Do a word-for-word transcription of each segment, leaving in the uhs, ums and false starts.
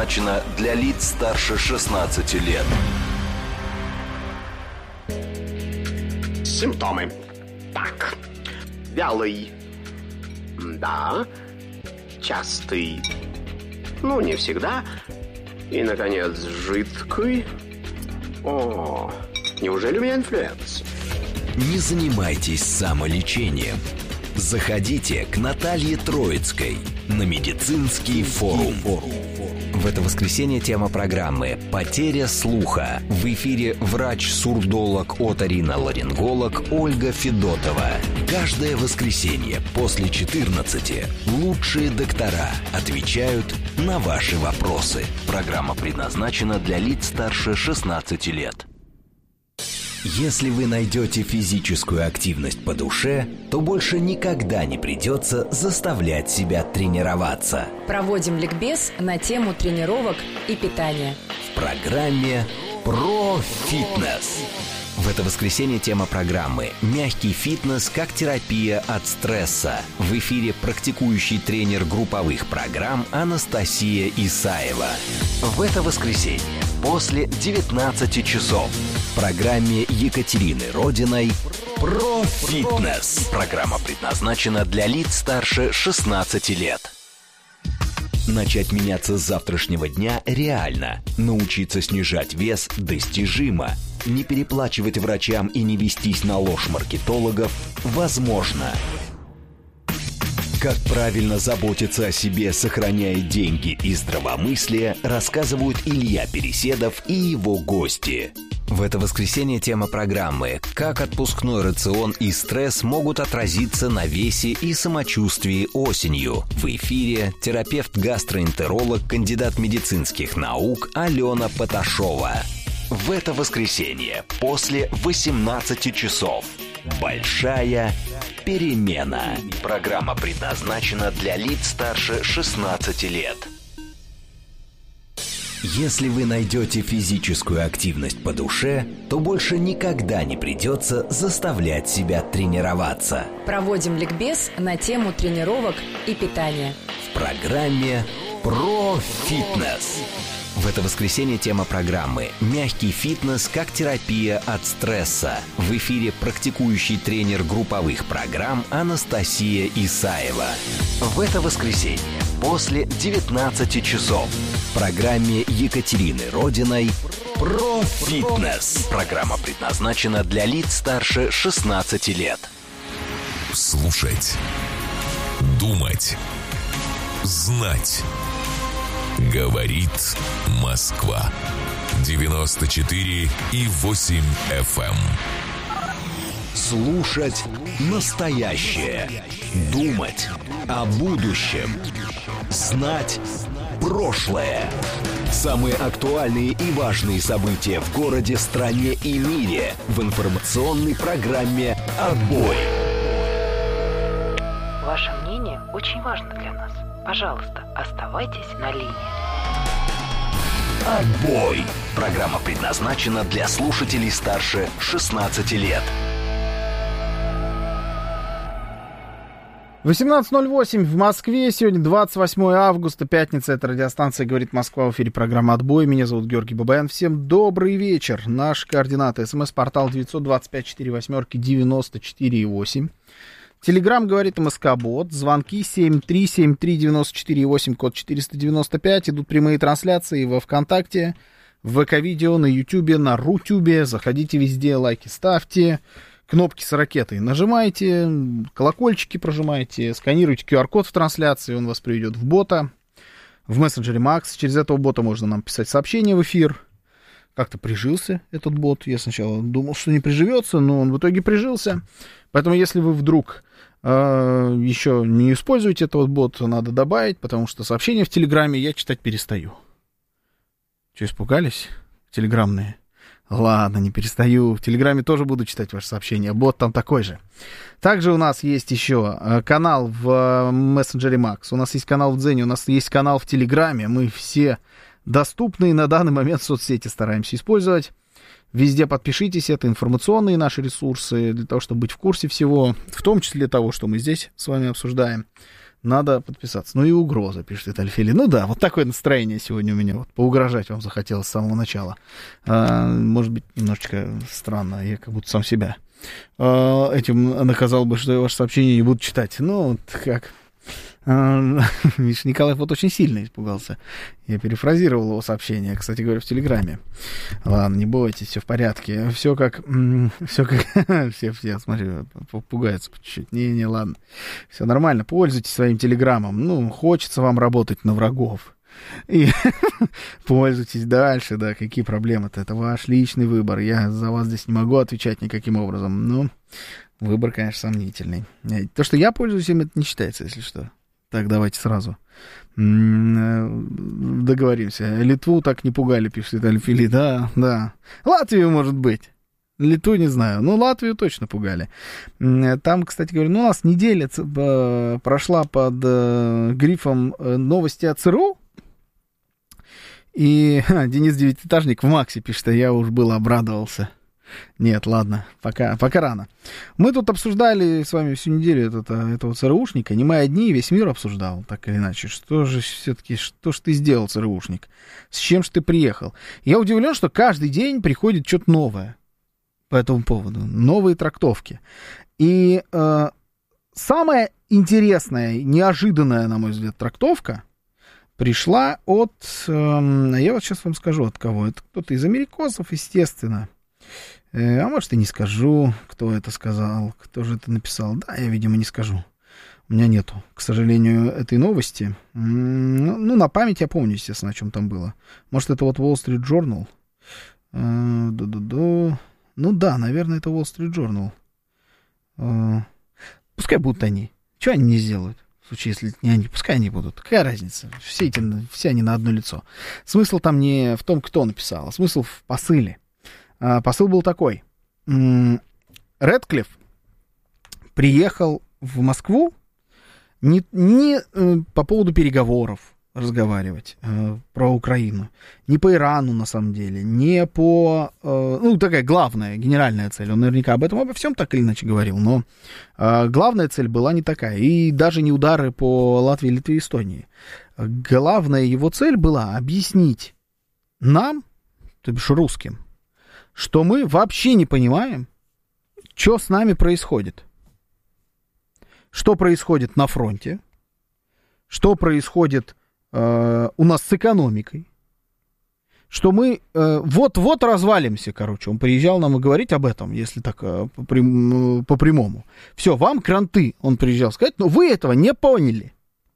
предназначена для лиц старше шестнадцати лет. Симптомы. Так. Вялый. Да. Частый. Ну, не всегда. И, наконец, жидкий. О, неужели у меня инфлюенс? Не занимайтесь самолечением. Заходите к Наталье Троицкой на медицинский форум. В это воскресенье тема программы «Потеря слуха». В эфире врач-сурдолог-оториноларинголог Ольга Федотова. Каждое воскресенье после четырнадцати лучшие доктора отвечают на ваши вопросы. Программа предназначена для лиц старше шестнадцати лет. Если вы найдете физическую активность по душе, то больше никогда не придется заставлять себя тренироваться. Проводим ликбез на тему тренировок и питания. В программе «Про фитнес». В это воскресенье тема программы «Мягкий фитнес как терапия от стресса». В эфире практикующий тренер групповых программ Анастасия Исаева. В это воскресенье после девятнадцати часов в программе Екатерины Родиной «Про фитнес». Программа предназначена для лиц старше шестнадцати лет. Начать меняться с завтрашнего дня реально. Научиться снижать вес достижимо. Не переплачивать врачам и не вестись на ложь маркетологов возможно. Как правильно заботиться о себе, сохраняя деньги и здравомыслие, рассказывают Илья Переседов и его гости. В это воскресенье тема программы «Как отпускной рацион и стресс могут отразиться на весе и самочувствии осенью». В эфире терапевт-гастроэнтеролог, кандидат медицинских наук Алена Поташова. В это воскресенье после восемнадцати часов «Большая перемена». Программа предназначена для лиц старше шестнадцати лет. Если вы найдете физическую активность по душе, то больше никогда не придется заставлять себя тренироваться. Проводим ликбез на тему тренировок и питания. В программе «Про фитнес». В это воскресенье тема программы «Мягкий фитнес как терапия от стресса». В эфире практикующий тренер групповых программ Анастасия Исаева. В это воскресенье после девятнадцати часов в программе Екатерины Родиной «Про фитнес». Программа предназначена для лиц старше шестнадцати лет. Слушать, думать, знать. Говорит Москва. девяносто четыре и восемь эф эм. Слушать настоящее. Думать о будущем. Знать прошлое. Самые актуальные и важные события в городе, стране и мире в информационной программе «Отбой». Ваше мнение очень важно для нас. Пожалуйста, оставайтесь на линии. «Отбой». Программа предназначена для слушателей старше шестнадцати лет. восемнадцать ноль восемь в Москве. Сегодня двадцать восьмое августа, пятница. Это радиостанция «Говорит Москва». В эфире программа «Отбой». Меня зовут Георгий Бабаян. Всем добрый вечер. Наши координаты. СМС-портал девятьсот двадцать пять сорок восемь девяносто четыре восемь. Телеграм «Говорит МСК-бот». Звонки семь три семь три девяносто четыре восемь, код четыреста девяносто пять. Идут прямые трансляции во ВКонтакте, в ВК-видео, на Ютубе, на Рутюбе. Заходите везде, лайки ставьте. Кнопки с ракетой нажимаете, колокольчики прожимаете, сканируйте ку ар код в трансляции, он вас приведет в бота, в мессенджере Макс. Через этого бота можно нам писать сообщения в эфир. Как-то прижился этот бот. Я сначала думал, что не приживется, но он в итоге прижился. Поэтому, если вы вдруг э, еще не используете этот бот, надо добавить, потому что сообщения в Телеграме я читать перестаю. Че, испугались? Телеграммные? Ладно, не перестаю. В Телеграме тоже буду читать ваши сообщения. Бот там такой же. Также у нас есть еще канал в мессенджере Макс. У нас есть канал в Дзене, у нас есть канал в Телеграме. Мы все доступные на данный момент соцсети стараемся использовать. Везде подпишитесь, это информационные наши ресурсы, для того, чтобы быть в курсе всего, в том числе того, что мы здесь с вами обсуждаем. надо подписаться. Ну и угроза, пишет Виталий Фили. Ну да, вот такое настроение сегодня у меня. Вот поугрожать вам захотелось с самого начала. А, может быть, немножечко странно. Я как будто сам себя а, этим наказал бы, что я ваше сообщение не буду читать. Ну, вот как... Видишь, Николай вот очень сильно испугался. Я перефразировал его сообщение, кстати говоря, в Телеграме. Ладно, не бойтесь, все в порядке. Все как... Все как... Все, все, смотри, пугаются по чуть-чуть. Не-не, ладно. Все нормально, пользуйтесь своим Телеграмом. Ну, хочется вам работать на врагов. И пользуйтесь дальше, да, какие проблемы-то. Это ваш личный выбор. Я за вас здесь не могу отвечать никаким образом. Ну, выбор, конечно, сомнительный. То, что я пользуюсь им, это не считается, если что. Так, давайте сразу договоримся. Литву так не пугали, пишет Виталий Фили. Да, да. Латвию, может быть. Литву не знаю. Ну, Латвию точно пугали. Там, кстати говоря, ну, у нас неделя прошла под грифом новости о ЦРУ. И ха, Денис Девятиэтажник в Максе пишет, а я уж был обрадовался. Нет, ладно, пока, пока рано. Мы тут обсуждали с вами всю неделю этого, этого ЦРУшника. Не мы одни, весь мир обсуждал, так или иначе. Что же все-таки, что ж ты сделал, ЦРУшник? С чем же ты приехал? Я удивлен, что каждый день приходит что-то новое по этому поводу. Новые трактовки. И э, самая интересная, неожиданная, на мой взгляд, трактовка пришла от... Э, я вот сейчас вам скажу, от кого. Это кто-то из америкосов, естественно. А может, и не скажу, кто это сказал, кто же это написал. Да, я, видимо, не скажу. У меня нету, к сожалению, этой новости. Ну, ну на память я помню, естественно, о чем там было. Может, это вот Wall Street Journal? Ду-ду-ду. Ну да, наверное, это Wall Street Journal. Пускай будут они. Чего они не сделают? В случае, если не они, пускай они будут. Какая разница? Все, эти, все они на одно лицо. Смысл там не в том, кто написал, а смысл в посыле. Посыл был такой. Рэдклифф приехал в Москву не, не по поводу переговоров разговаривать э, про Украину, не по Ирану, на самом деле, не по... Э, ну, такая главная, генеральная цель. Он наверняка об этом, обо всем так или иначе говорил, но э, главная цель была не такая. И даже не удары по Латвии, Литве и Эстонии. Главная его цель была объяснить нам, то бишь русским, что мы вообще не понимаем, что с нами происходит. Что происходит на фронте, что происходит э, у нас с экономикой, что мы э, вот-вот развалимся, короче. Он приезжал нам и говорить об этом, если так э, по, прям, по прямому. Все, вам кранты, он приезжал сказать, но вы этого не поняли.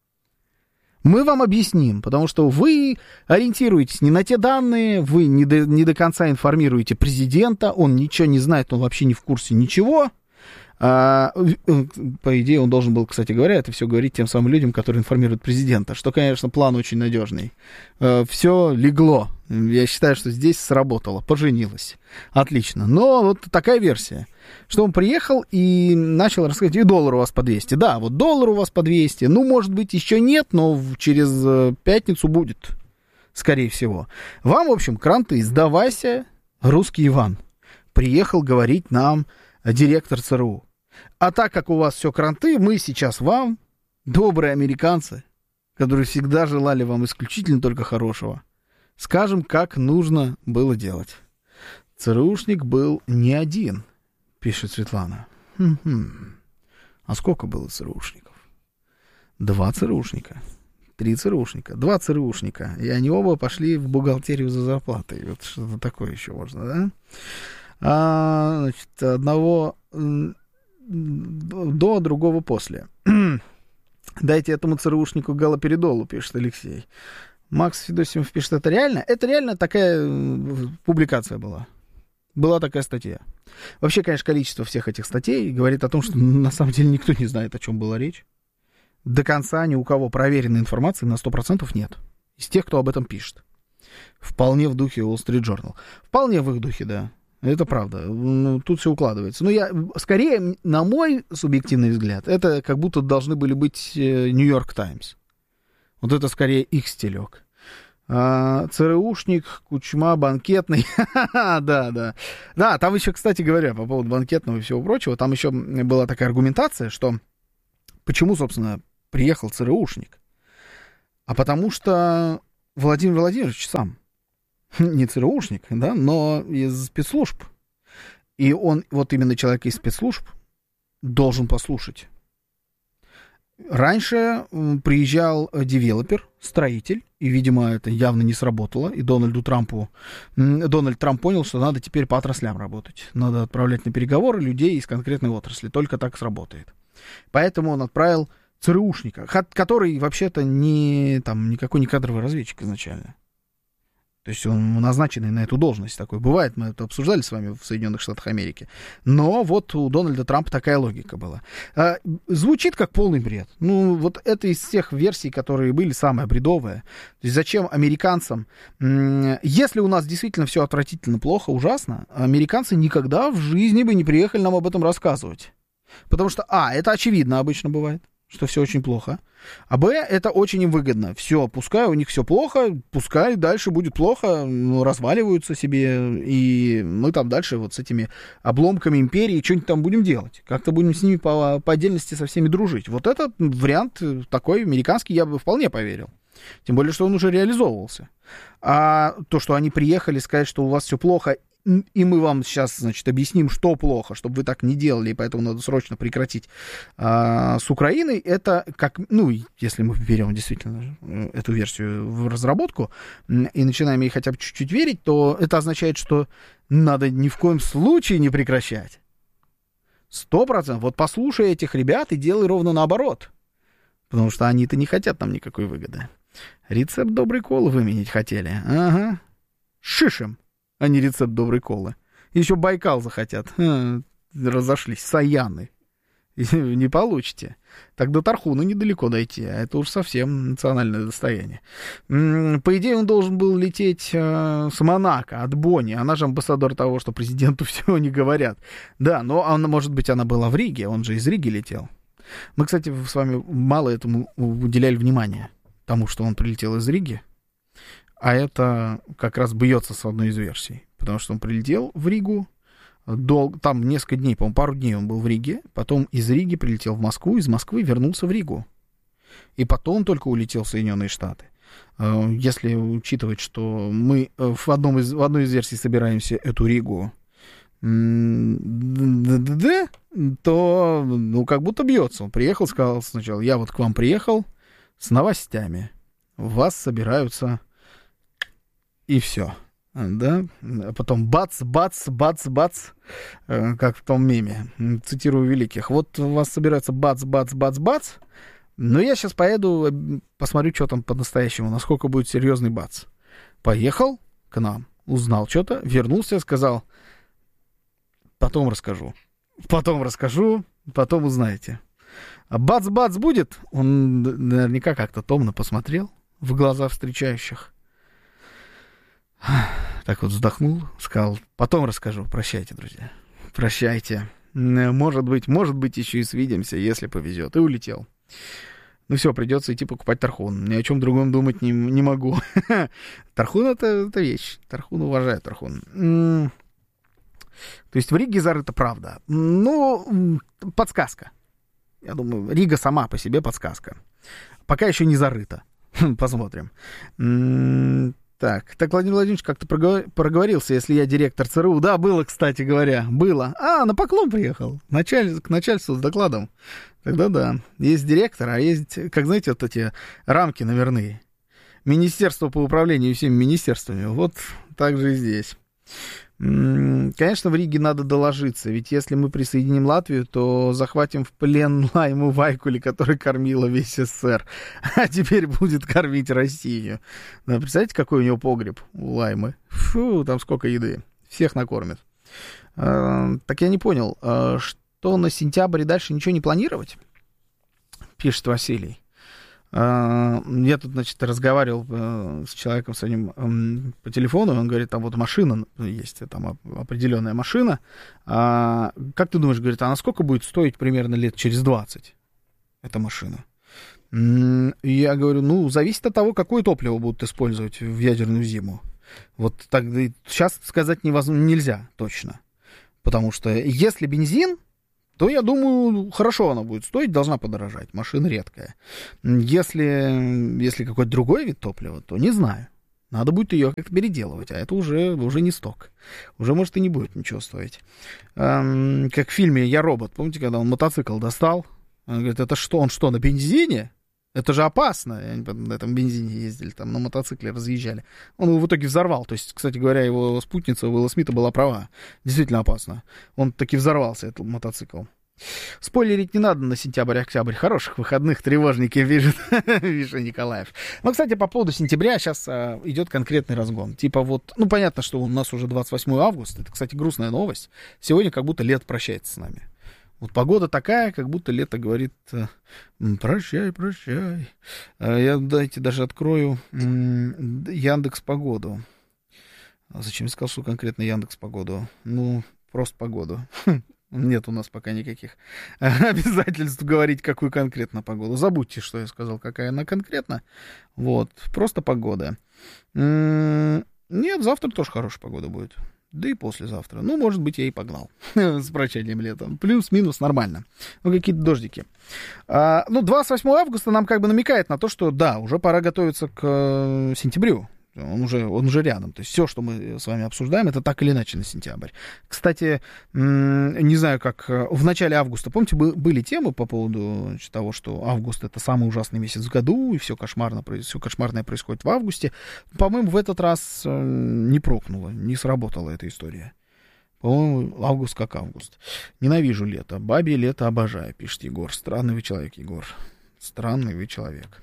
Мы вам объясним, потому что вы ориентируетесь не на те данные, вы не до, не до конца информируете президента, он ничего не знает, он вообще не в курсе ничего. А, по идее, он должен был, кстати говоря, это все говорить тем самым людям, которые информируют президента, что, конечно, план очень надежный. А, все легло. Я считаю, что здесь сработало, поженилось. Отлично. Но вот такая версия, что он приехал и начал рассказать, и доллар у вас по двести. Да, вот доллар у вас по двести. Ну, может быть, еще нет, но через пятницу будет, скорее всего. Вам, в общем, кранты, сдавайся, русский Иван. Приехал говорить нам директор ЦРУ. А так как у вас все кранты, мы сейчас вам, добрые американцы, которые всегда желали вам исключительно только хорошего, скажем, как нужно было делать. ЦРУшник был не один, пишет Светлана. Хм-хм. А сколько было ЦРУшников? Два ЦРУшника. Три ЦРУшника. Два ЦРУшника. И они оба пошли в бухгалтерию за зарплатой. Вот что-то такое еще можно, да? А, значит, одного до, другого после. Дайте этому ЦРУшнику галоперидолу, пишет Алексей. Макс Федосимов пишет, это реально? Это реально такая публикация была. Была такая статья. Вообще, конечно, количество всех этих статей говорит о том, что на самом деле никто не знает, о чем была речь. До конца ни у кого проверенной информации на сто процентов нет. Из тех, кто об этом пишет. Вполне в духе Wall Street Journal. Вполне в их духе, да. Это правда. Ну, тут все укладывается. Но я, скорее, на мой субъективный взгляд, это как будто должны были быть Нью-Йорк Таймс. Вот это скорее их стилек. А, ЦРУшник, Кучма, банкетный. Да, да. Да, там еще, кстати говоря, по поводу банкетного и всего прочего, там еще была такая аргументация, что почему, собственно, приехал ЦРУшник, а потому что Владимир Владимирович сам не ЦРУшник, да, но из спецслужб. И он, вот именно человек из спецслужб, должен послушать. Раньше приезжал девелопер, строитель, и, видимо, это явно не сработало, и Дональду Трампу, Дональд Трамп понял, что надо теперь по отраслям работать. Надо отправлять на переговоры людей из конкретной отрасли, только так сработает. Поэтому он отправил ЦРУшника, который вообще-то не, там, никакой не кадровый разведчик изначально. То есть он назначенный на эту должность такой. Бывает, мы это обсуждали с вами в Соединенных Штатах Америки. Но вот у Дональда Трампа такая логика была. А, звучит как полный бред. Ну, вот это из всех версий, которые были, самая бредовая. То есть зачем американцам... Если у нас действительно все отвратительно, плохо, ужасно, американцы никогда в жизни бы не приехали нам об этом рассказывать. Потому что, а, это очевидно обычно бывает, что все очень плохо. А б, это очень им выгодно. Все, пускай у них все плохо, пускай дальше будет плохо, ну, разваливаются себе, и мы там дальше вот с этими обломками империи что-нибудь там будем делать. Как-то будем с ними по, по отдельности со всеми дружить. Вот этот вариант такой американский я бы вполне поверил. Тем более, что он уже реализовывался. А то, что они приехали сказать, что у вас все плохо, и мы вам сейчас, значит, объясним, что плохо, чтобы вы так не делали, и поэтому надо срочно прекратить а, с Украиной, это как, ну, если мы берем действительно эту версию в разработку и начинаем ей хотя бы чуть-чуть верить, то это означает, что надо ни в коем случае не прекращать. Сто процентов. Вот послушай этих ребят и делай ровно наоборот. Потому что они-то не хотят нам никакой выгоды. Рецепт доброй колы выменить хотели. Ага. Шишем. А не рецепт доброй колы. Еще Байкал захотят. Ха, разошлись. Саяны. Не получите. Так до Тархуна недалеко дойти. А это уж совсем национальное достояние. По идее, он должен был лететь э, с Монако, от Бонни. Она же амбассадор того, что президенту всего не говорят. Да, но она, может быть, она была в Риге. Он же из Риги летел. Мы, кстати, с вами мало этому уделяли внимания. Тому, что он прилетел из Риги. А это как раз бьется с одной из версий. Потому что он прилетел в Ригу, дол... там несколько дней, по-моему, пару дней он был в Риге, потом из Риги прилетел в Москву, из Москвы вернулся в Ригу. И потом только улетел в Соединенные Штаты. Если учитывать, что мы в, одном из... в одной из версий собираемся эту Ригу, то, ну, как будто бьется. Он приехал, сказал сначала, я вот к вам приехал с новостями. Вас собираются... И все, да, а потом бац, бац, бац, бац, э, как в том меме, цитирую великих. Вот у вас собирается бац, бац, бац, бац, но я сейчас поеду, посмотрю, что там по-настоящему, насколько будет серьезный бац. Поехал к нам, узнал что-то, вернулся, сказал, потом расскажу, потом расскажу, потом узнаете. А бац-бац будет? Он наверняка как-то томно посмотрел в глаза встречающих. Так вот вздохнул, сказал, потом расскажу. Прощайте, друзья. Прощайте. Может быть, может быть, еще и свидимся, если повезет. И улетел. Ну все, придется идти покупать Тархун. Ни о чем другом думать не, не могу. Тархун это, это вещь. Тархун уважает Тархун. То есть в Риге зарыта правда. Ну, подсказка. Я думаю, Рига сама по себе подсказка. Пока еще не зарыта. Посмотрим. Так, так, Владимир Владимирович как-то проговорился, если я директор ЦРУ. Да, было, кстати говоря, было. А, на поклон приехал, Началь... к начальству с докладом. Тогда да, есть директор, а есть, как знаете, вот эти рамки номерные. Министерство по управлению всеми министерствами. Вот так же и здесь. Конечно, в Риге надо доложиться, ведь если мы присоединим Латвию, то захватим в плен Лайму Вайкули, которая кормила весь СССР, а теперь будет кормить Россию. Да, представляете, какой у него погреб у Лаймы? Фу, там сколько еды. Всех накормит. А, так я не понял, а что на сентябрь и дальше ничего не планировать? Пишет Василий. Я тут, значит, разговаривал с человеком с ним по телефону, он говорит, там вот машина есть, там определенная машина. А, как ты думаешь, говорит, а насколько будет стоить примерно лет через двадцать эта машина? И я говорю, ну, зависит от того, какое топливо будут использовать в ядерную зиму. Вот так сейчас сказать невозможно, нельзя точно. Потому что если бензин, то, я думаю, хорошо она будет стоить, должна подорожать. Машина редкая. Если, если какой-то другой вид топлива, то не знаю. Надо будет ее как-то переделывать, а это уже, уже не сток. Уже, может, и не будет ничего стоить. Эм, как в фильме «Я робот». Помните, когда он мотоцикл достал? Он говорит, это что, он что, на бензине? Это же опасно. Они на этом бензине ездили, там на мотоцикле разъезжали. Он его в итоге взорвал. То есть, кстати говоря, его спутница Уилла Смита была права. Действительно опасно. Он таки взорвался, этот мотоцикл. Спойлерить не надо на сентябрь-октябрь. Хороших выходных, тревожники, пишет Виша Николаев. Ну, кстати, по поводу сентября сейчас а, идет конкретный разгон. Типа вот, ну, понятно, что у нас уже двадцать восьмое августа. Это, кстати, грустная новость. Сегодня как будто лето прощается с нами. Вот погода такая, как будто лето говорит: прощай, прощай. Я, дайте, даже открою Яндекс.Погоду. Зачем я сказал, что конкретно Яндекс.Погоду? Ну, просто погоду. Нет у нас пока никаких обязательств говорить, какую конкретно погоду. Забудьте, что я сказал, какая она конкретно. Вот, просто погода. Нет, завтра тоже хорошая погода будет. Да и послезавтра. Ну, может быть, я и погнал с прощанием летом. Плюс-минус нормально. Ну, какие-то дождики. А, ну, двадцать восьмое августа нам как бы намекает на то, что, да, уже пора готовиться к сентябрю. Он уже, он уже рядом. То есть все, что мы с вами обсуждаем, это так или иначе на сентябрь. Кстати, не знаю, как в начале августа, помните, были темы по поводу того, что август — это самый ужасный месяц в году, и все, кошмарно, все кошмарное происходит в августе. По-моему, в этот раз не прокнуло, не сработала эта история. По-моему, август как август. Ненавижу лето. Бабье лето обожаю, пишет Егор. Странный вы человек, Егор. Странный вы человек.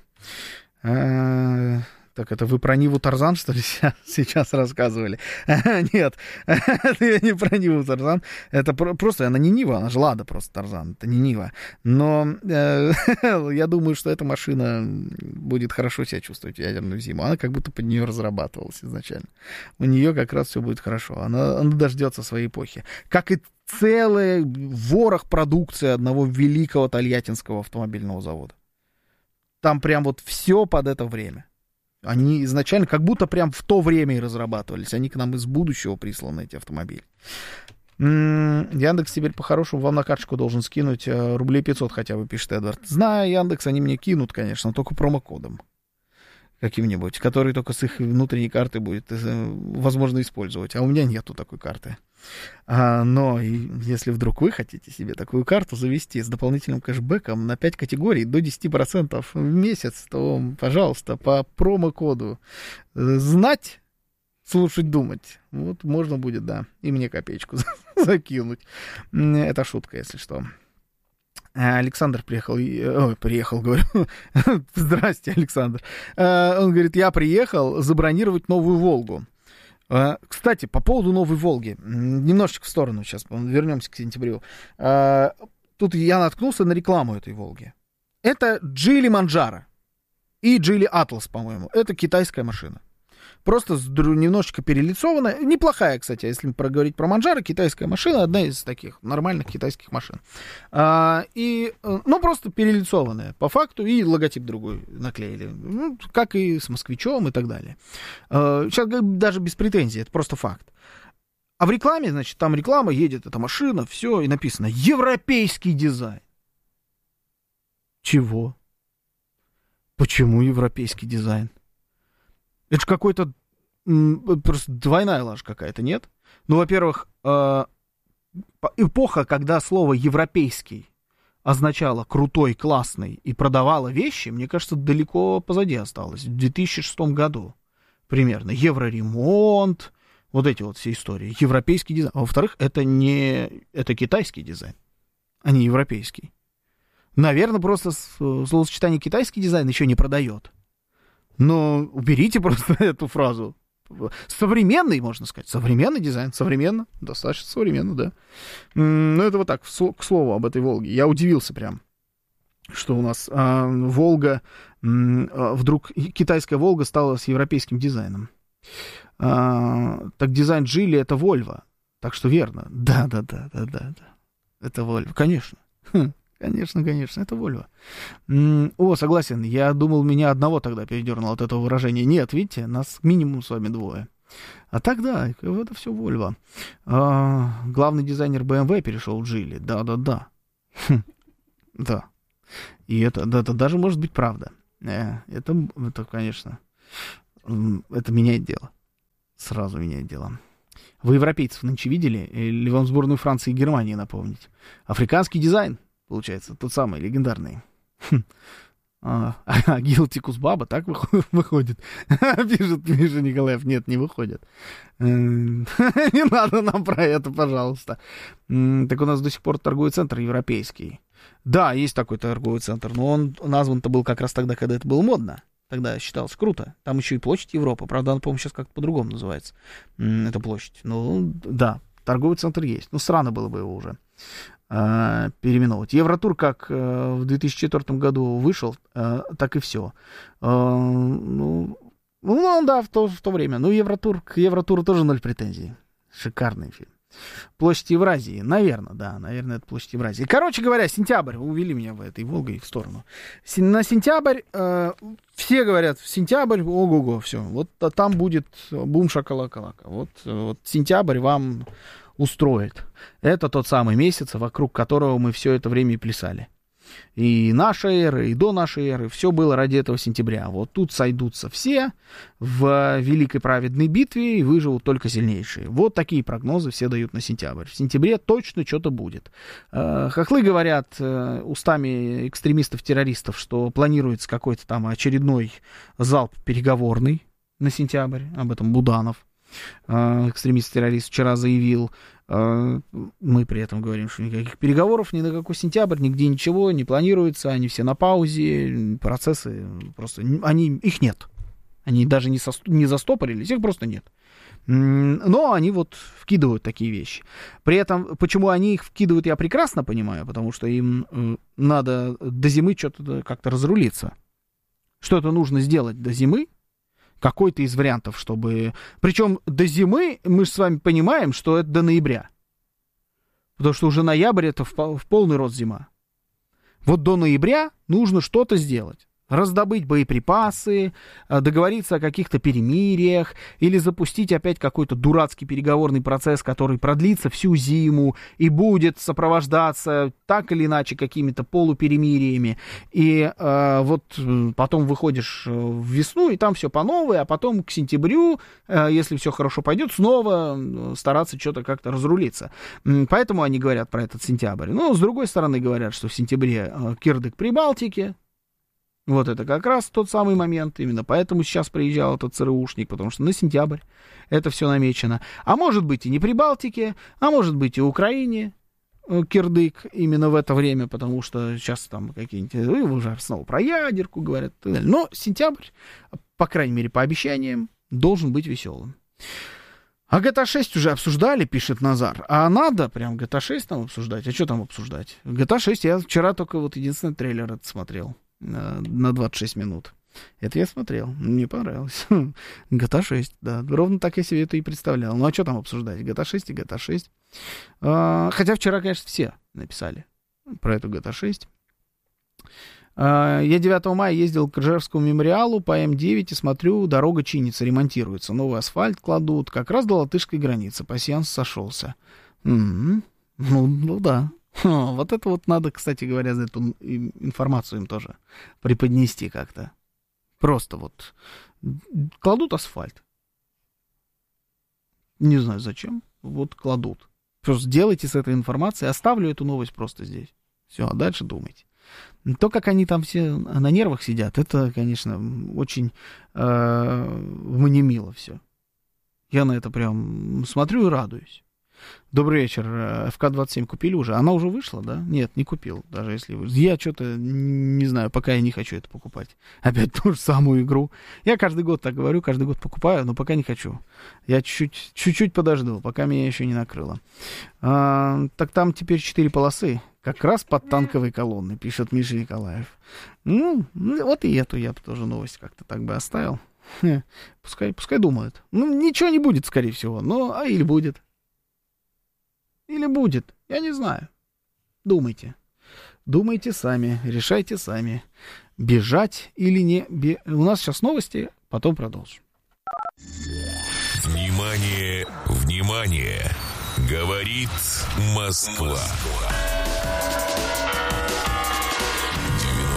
Так, это вы про Ниву Тарзан, что ли, сейчас рассказывали? Нет, это я не про Ниву Тарзан. Это просто, она не Нива, она же Лада просто Тарзан, это не Нива. Но э, я думаю, что эта машина будет хорошо себя чувствовать в ядерную зиму. Она как будто под нее разрабатывалась изначально. У нее как раз все будет хорошо. Она, она дождется своей эпохи. Как и целый ворох продукции одного великого тольяттинского автомобильного завода. Там прям вот все под это время. Они изначально как будто прям в то время и разрабатывались. Они к нам из будущего присланы, эти автомобили. М-м, Яндекс теперь по-хорошему вам на карточку должен скинуть э, рублей пятьсот хотя бы, пишет Эдвард. Знаю Яндекс, они мне кинут, конечно, только промокодом каким-нибудь, который только с их внутренней карты будет э, возможно использовать. А у меня нету такой карты. А, но и если вдруг вы хотите себе такую карту завести с дополнительным кэшбэком на пять категорий до десять процентов в месяц, то, пожалуйста, по промокоду знать, слушать, думать. Вот можно будет, да, и мне копеечку закинуть. Это шутка, если что. Александр приехал, ой, приехал, говорю, здрасте, Александр. Он говорит, я приехал забронировать новую «Волгу». Кстати, по поводу новой «Волги», немножечко в сторону сейчас, вернемся к сентябрю. Тут я наткнулся на рекламу этой «Волги». Это Geely Manjaro и Geely Atlas, по-моему. Это китайская машина. Просто немножечко перелицованная. Неплохая, кстати, если проговорить про Манджаро, китайская машина, одна из таких нормальных китайских машин. А, и, ну, просто перелицованная по факту, и логотип другой наклеили. Ну, как и с «Москвичом» и так далее. А, сейчас даже без претензий, это просто факт. А в рекламе, значит, там реклама, едет эта машина, все, и написано «Европейский дизайн». Чего? Почему европейский дизайн? Это же какой-то просто двойная ложь какая-то, нет? Ну, во-первых, э, эпоха, когда слово «европейский» означало «крутой», «классный» и продавало вещи, мне кажется, далеко позади осталось. В две тысячи шестом году примерно. Евроремонт, вот эти вот все истории. Европейский дизайн. А во-вторых, это не... Это китайский дизайн, а не европейский. Наверное, просто словосочетание «китайский дизайн» еще не продает. Но уберите просто эту фразу. Современный, можно сказать. Современный дизайн. Современно. Достаточно современно, да. Ну, это вот так, к слову об этой «Волге». Я удивился прям, что у нас а, «Волга», а, вдруг китайская «Волга» стала с европейским дизайном. А, так дизайн Geely — это Volvo. Так что верно. Да-да-да-да-да. Это Volvo, конечно. Хм. Конечно, конечно, это Volvo. О, согласен, я думал, меня одного тогда передернуло от этого выражения. Нет, видите, нас минимум с вами двое. А так, да, это все Volvo. А, главный дизайнер бэ эм вэ перешел в Geely, да-да-да. Хм, да. И это, да, это даже может быть правда. Э, это, это, конечно, это меняет дело. Сразу меняет дело. Вы европейцев нынче видели? Или вам сборную Франции и Германии напомнить? Африканский дизайн, получается, тот самый, легендарный. Хм. А, а Гилти Кузбаба так выходит? Пишет Миша Николаев. Нет, не выходит. Не надо нам про это, пожалуйста. Так у нас до сих пор торговый центр европейский. Да, есть такой торговый центр, но он назван-то был как раз тогда, когда это было модно. Тогда считалось круто. Там еще и площадь Европы. Правда, она, по-моему, сейчас как-то по-другому называется. Эта площадь. Ну, да, торговый центр есть. Ну, странно было бы его уже э, переименовывать. Евротур как э, в две тысячи четвёртом году вышел, э, так и все. Э, ну, ну, да, в то, в то время. Ну, Евротур, к Евротуру тоже ноль претензий. Шикарный фильм. Площадь Евразии, наверное, да, наверное, это площадь Евразии. Короче говоря, сентябрь, вы увели меня в этой Волгой в сторону. На сентябрь, э, все говорят, в сентябрь, ого-го, все, вот там будет бум шакалака-лака. Вот, вот сентябрь вам устроит. Это тот самый месяц, вокруг которого мы все это время и плясали. И наша эра, и до нашей эры, все было ради этого сентября. Вот тут сойдутся все в великой праведной битве и выживут только сильнейшие. Вот такие прогнозы все дают на сентябрь. В сентябре точно что-то будет. Хохлы говорят устами экстремистов-террористов, что планируется какой-то там очередной залп переговорный на сентябрь. Об этом Буданов, экстремист-террорист, вчера заявил. Мы при этом говорим, что никаких переговоров ни на какой сентябрь, нигде ничего не планируется, они все на паузе, процессы просто, они, их нет. Они даже не, со, не застопорились, их просто нет. Но они вот вкидывают такие вещи. При этом, почему они их вкидывают, я прекрасно понимаю, потому что им надо до зимы что-то как-то разрулиться. Что-то нужно сделать до зимы, какой-то из вариантов, чтобы... Причем до зимы мы же с вами понимаем, что это до ноября. Потому что уже ноябрь — это в, в полный рост зима. Вот до ноября нужно что-то сделать. Раздобыть боеприпасы, договориться о каких-то перемириях или запустить опять какой-то дурацкий переговорный процесс, который продлится всю зиму и будет сопровождаться так или иначе какими-то полуперемириями. И э, вот потом выходишь в весну, и там все по новой, а потом к сентябрю, э, если все хорошо пойдет, снова стараться что-то как-то разрулиться. Поэтому они говорят про этот сентябрь. Но с другой стороны говорят, что в сентябре э, кирдык Прибалтики. Вот это как раз тот самый момент. Именно поэтому сейчас приезжал этот ЦРУшник, потому что на сентябрь это все намечено. А может быть и не Прибалтике, а может быть и Украине кирдык именно в это время, потому что сейчас там какие-нибудь... Уже снова про ядерку говорят. И так далее. Но сентябрь, по крайней мере по обещаниям, должен быть веселым. А джи ти эй шесть уже обсуждали, пишет Назар. А надо прям джи ти эй шесть там обсуждать? А что там обсуждать? джи ти эй шесть я вчера только вот единственный трейлер это смотрел. На двадцать шесть минут. Это я смотрел. Мне понравилось. джи ти эй шесть, да. Ровно так я себе это и представлял. Ну а что там обсуждать? джи ти эй шесть и джи ти эй шесть. А, хотя вчера, конечно, все написали про эту джи ти эй шесть. А, я девятого мая ездил к Ржевскому мемориалу по эм девять и смотрю, дорога чинится, ремонтируется. Новый асфальт кладут. Как раз до латышской границы. Пассианс сошелся. М-м-м. Ну, ну да. О, вот это вот надо, кстати говоря, за эту информацию им тоже преподнести как-то. Просто вот кладут асфальт. Не знаю зачем, вот кладут. Просто делайте с этой информацией, оставлю эту новость просто здесь. Все, а дальше думайте. То, как они там все на нервах сидят, это, конечно, очень э, мне мило все. Я на это прям смотрю и радуюсь. Добрый вечер. эф ка двадцать семь купили уже? Она уже вышла, да? Нет, не купил. Даже если... Я что-то не знаю, пока я не хочу это покупать. Опять ту же самую игру. Я каждый год так говорю, каждый год покупаю, но пока не хочу. Я чуть-чуть, чуть-чуть подожду, пока меня еще не накрыло. А, так там теперь четыре полосы. Как раз под танковой колонной, пишет Миша Николаев. Ну, вот и эту я бы тоже новость как-то так бы оставил. Пускай, пускай думают. Ну, ничего не будет, скорее всего. Ну, а или будет. Или будет, я не знаю. Думайте. Думайте сами, решайте сами. Бежать или не... Бе... У нас сейчас новости, потом продолжим. Внимание, внимание! Говорит Москва.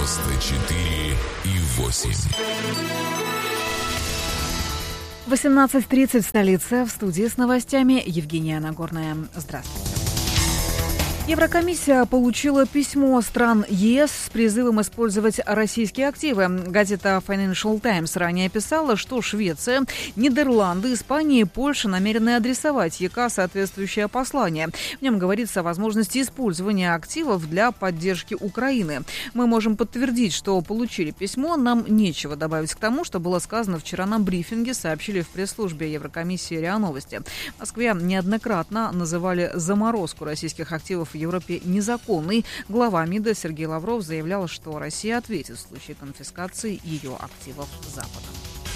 девяносто четыре и восемь. восемнадцать тридцать в столице. В студии с новостями Евгения Нагорная. Здравствуйте. Еврокомиссия получила письмо стран ЕС с призывом использовать российские активы. Газета Financial Times ранее писала, что Швеция, Нидерланды, Испания и Польша намерены адресовать ЕК соответствующее послание. В нем говорится о возможности использования активов для поддержки Украины. Мы можем подтвердить, что получили письмо. Нам нечего добавить к тому, что было сказано вчера на брифинге, сообщили в пресс-службе Еврокомиссии РИА Новости. В Москве неоднократно называли заморозку российских активов в Европе незаконной. Глава МИДа Сергей Лавров заявлял, что Россия ответит в случае конфискации ее активов Западом.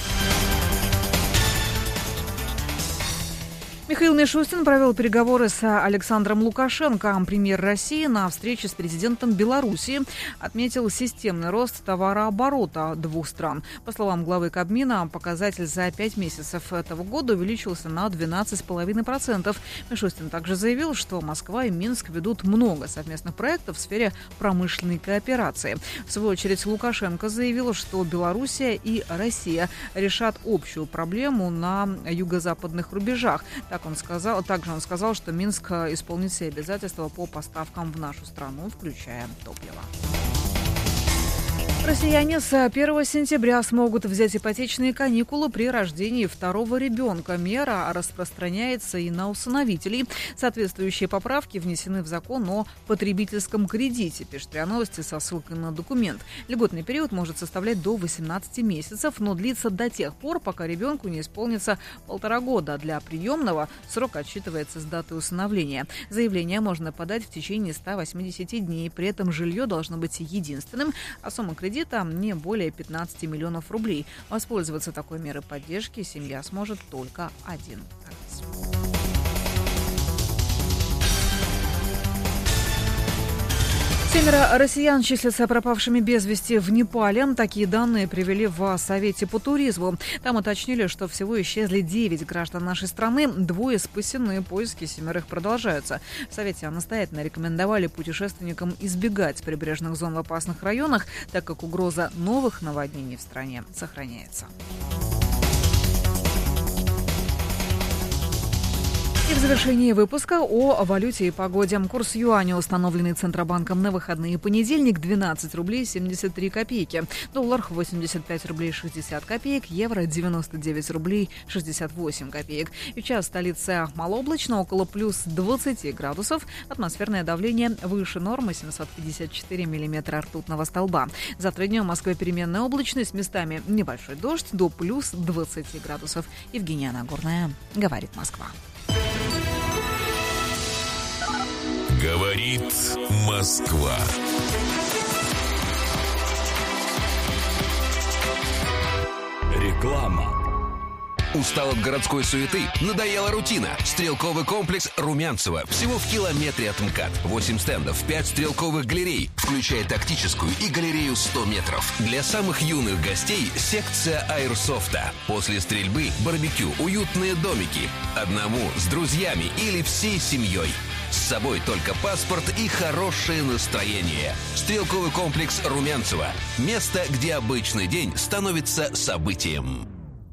Михаил Мишустин провел переговоры с Александром Лукашенко. Премьер России на встрече с президентом Беларуси отметил системный рост товарооборота двух стран. По словам главы Кабмина, показатель за пять месяцев этого года увеличился на двенадцать целых пять десятых процента. Мишустин также заявил, что Москва и Минск ведут много совместных проектов в сфере промышленной кооперации. В свою очередь Лукашенко заявил, что Белоруссия и Россия решат общую проблему на юго-западных рубежах. Так он сказал, также он сказал, что Минск исполнит все обязательства по поставкам в нашу страну, включая топливо. Россияне с первого сентября смогут взять ипотечные каникулы при рождении второго ребенка. Мера распространяется и на усыновителей. Соответствующие поправки внесены в закон о потребительском кредите, пишет РИА Новости со ссылкой на документ. Льготный период может составлять до восемнадцати месяцев, но длится до тех пор, пока ребенку не исполнится полтора года. Для приемного срок отсчитывается с даты усыновления. Заявление можно подать в течение ста восьмидесяти дней. При этом жилье должно быть единственным, а сумма кредита не более пятнадцати миллионов рублей. Воспользоваться такой мерой поддержки семья сможет только один раз. Семеро россиян числятся пропавшими без вести в Непале. Такие данные привели в Совете по туризму. Там уточнили, что всего исчезли девять граждан нашей страны. Двое спасены, поиски семерых продолжаются. В Совете настоятельно рекомендовали путешественникам избегать прибрежных зон в опасных районах, так как угроза новых наводнений в стране сохраняется. И в завершении выпуска о валюте и погоде. Курс юаня, установленный Центробанком на выходные понедельник, двенадцать рублей семьдесят три копейки. Доллар восемьдесят пять рублей шестьдесят копеек. Евро девяносто девять рублей шестьдесят восемь копеек. Сейчас в столице малооблачно, около плюс двадцати градусов. Атмосферное давление выше нормы, семьсот пятьдесят четыре миллиметра ртутного столба. Завтра днем в Москве переменная облачность, местами небольшой дождь, до плюс двадцати градусов. Евгения Нагорная, говорит Москва. Говорит Москва. Реклама. Устал от городской суеты? Надоела рутина? Стрелковый комплекс Румянцево. Всего в километре от МКАД. восемь стендов, пять стрелковых галерей, включая тактическую и галерею сто метров. Для самых юных гостей секция аэрсофта. После стрельбы барбекю, уютные домики. Одному, с друзьями или всей семьей. С собой только паспорт и хорошее настроение. Стрелковый комплекс Румянцево. Место, где обычный день становится событием.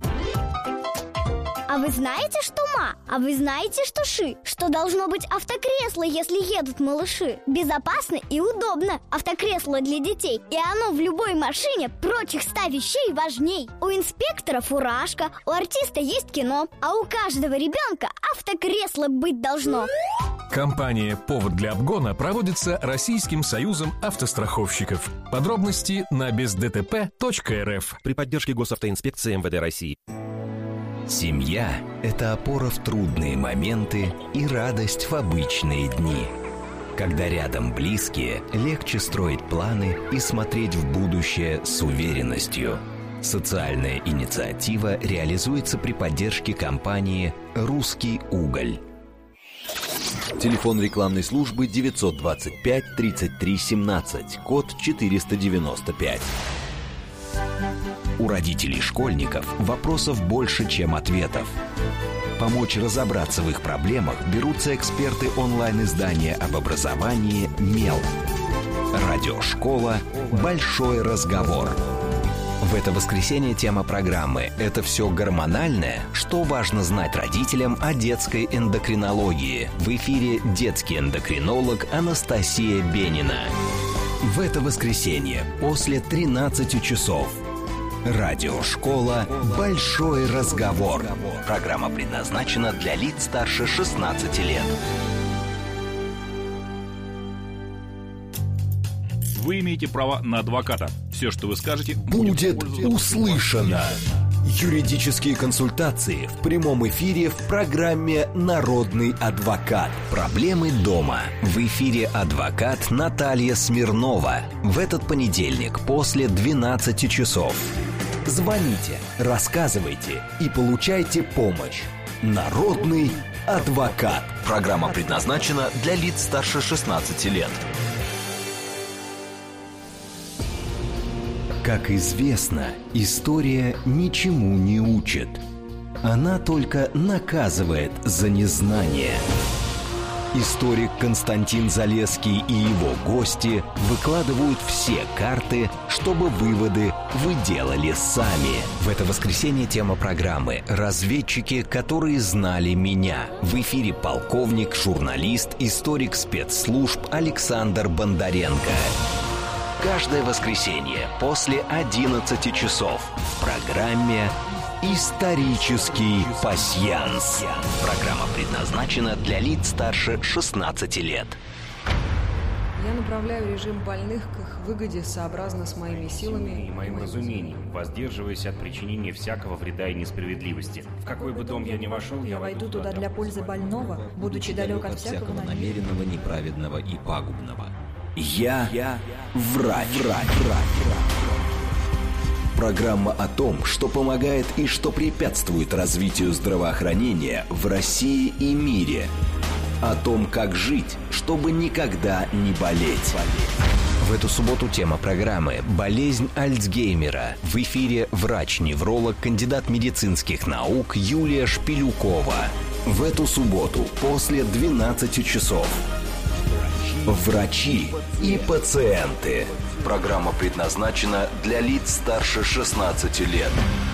А вы знаете, что ма? А вы знаете, что ши? Что должно быть автокресло, если едут малыши? Безопасно и удобно. Автокресло для детей. И оно в любой машине прочих ста вещей важней. У инспектора фуражка, у артиста есть кино, а у каждого ребенка автокресло быть должно. Компания «Повод для обгона» проводится Российским союзом автостраховщиков. Подробности на без дэ тэ пэ точка эр эф при поддержке Госавтоинспекции эм вэ дэ России. Семья – это опора в трудные моменты и радость в обычные дни. Когда рядом близкие, легче строить планы и смотреть в будущее с уверенностью. Социальная инициатива реализуется при поддержке компании «Русский уголь». Телефон рекламной службы девятьсот двадцать пять тридцать три семнадцать, код четыреста девяносто пять. У родителей школьников вопросов больше, чем ответов. Помочь разобраться в их проблемах берутся эксперты онлайн-издания об образовании «Мел». Радиошкола «Большой разговор». В это воскресенье тема программы «Это все гормональное? Что важно знать родителям о детской эндокринологии?» В эфире детский эндокринолог Анастасия Бенина. В это воскресенье после тринадцати часов. Радиошкола «Большой разговор». Программа предназначена для лиц старше шестнадцати лет. Вы имеете право на адвоката. Все, что вы скажете, будет услышано. Юридические консультации в прямом эфире в программе «Народный адвокат». Проблемы дома. В эфире адвокат Наталья Смирнова. В этот понедельник после двенадцати часов. Звоните, рассказывайте и получайте помощь. Народный адвокат. Программа предназначена для лиц старше шестнадцати лет. Как известно, история ничему не учит. Она только наказывает за незнание. Историк Константин Залесский и его гости выкладывают все карты, чтобы выводы вы делали сами. В это воскресенье тема программы «Разведчики, которые знали меня». В эфире полковник, журналист, историк спецслужб Александр Бондаренко. Каждое воскресенье после одиннадцати часов в программе «Исторический пасьянс». Программа предназначена для лиц старше шестнадцати лет. Я направляю режим больных к их выгоде сообразно с моими силами и моим разумением, воздерживаясь от причинения всякого вреда и несправедливости. В какой бы дом я ни вошел, я войду туда для пользы больного, будучи далек от всякого намеренного, неправедного и пагубного. Я, Я врач. врач. Программа о том, что помогает и что препятствует развитию здравоохранения в России и мире. О том, как жить, чтобы никогда не болеть. В эту субботу тема программы «Болезнь Альцгеймера». В эфире врач-невролог, кандидат медицинских наук Юлия Шпилюкова. В эту субботу после двенадцати часов. Врачи и пациенты. Программа предназначена для лиц старше шестнадцати лет.